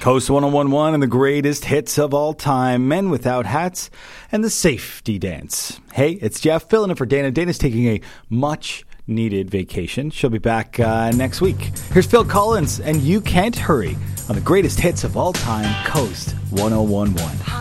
Coast 1011 and the greatest hits of all time, Men Without Hats and the Safety Dance. Hey, it's Jeff filling in for Dana. Dana's taking a much-needed vacation. She'll be back next week. Here's Phil Collins and You Can't Hurry on the greatest hits of all time, Coast 1011.